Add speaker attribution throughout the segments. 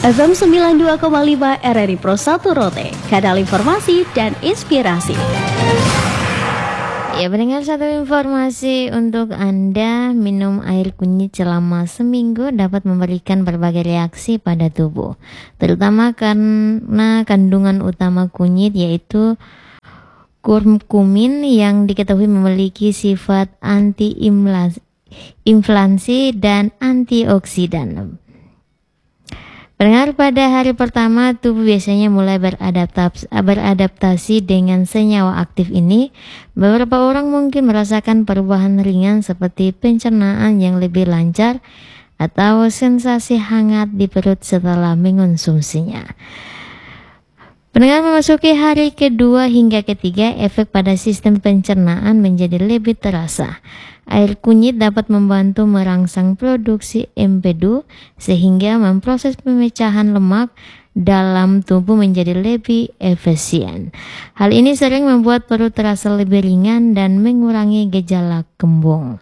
Speaker 1: FM 92,5 RRI Pro 1 Rote, kanal informasi dan inspirasi.
Speaker 2: Ya, pendengar, satu informasi untuk Anda, minum air kunyit selama seminggu dapat memberikan berbagai reaksi pada tubuh, terutama karena kandungan utama kunyit yaitu kurkumin yang diketahui memiliki sifat anti-inflamasi dan antioksidan. Pendengar, pada hari pertama tubuh biasanya mulai beradaptasi dengan senyawa aktif ini. Beberapa orang mungkin merasakan perubahan ringan seperti pencernaan yang lebih lancar atau sensasi hangat di perut setelah mengonsumsinya. Pendengar, memasuki hari kedua hingga ketiga, efek pada sistem pencernaan menjadi lebih terasa. Air kunyit dapat membantu merangsang produksi empedu sehingga memproses pemecahan lemak dalam tubuh menjadi lebih efisien. Hal ini sering membuat perut terasa lebih ringan dan mengurangi gejala kembung.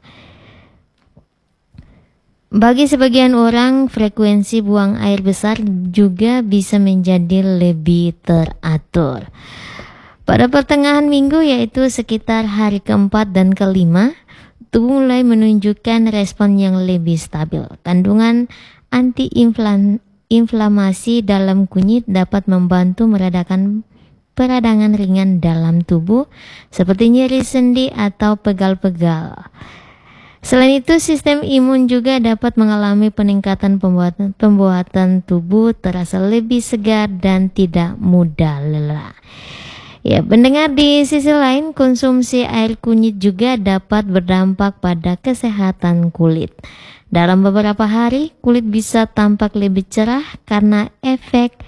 Speaker 2: Bagi sebagian orang, frekuensi buang air besar juga bisa menjadi lebih teratur. Pada pertengahan minggu, yaitu sekitar hari keempat dan kelima, tubuh mulai menunjukkan respon yang lebih stabil. Kandungan anti-inflamasi dalam kunyit dapat membantu meredakan peradangan ringan dalam tubuh seperti nyeri sendi atau pegal-pegal. Selain itu, sistem imun juga dapat mengalami peningkatan pembuatan tubuh terasa lebih segar dan tidak mudah lelah. Ya, pendengar, di sisi lain, konsumsi air kunyit juga dapat berdampak pada kesehatan kulit. Dalam beberapa hari, kulit bisa tampak lebih cerah karena efek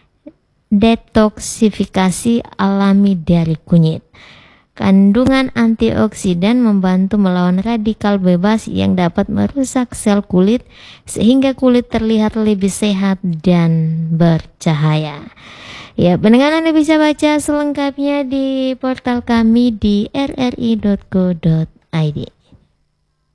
Speaker 2: detoksifikasi alami dari kunyit. Kandungan antioksidan membantu melawan radikal bebas yang dapat merusak sel kulit sehingga kulit terlihat lebih sehat dan bercahaya. Ya, pendengar, Anda bisa baca selengkapnya di portal kami di rri.co.id.